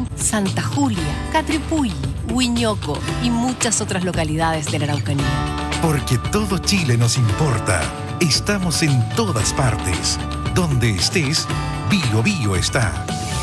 Santa Julia, Catripulli, Huiñoco y muchas otras localidades de la Araucanía. Porque todo Chile nos importa. Estamos en todas partes. Donde estés, Bio Bio está.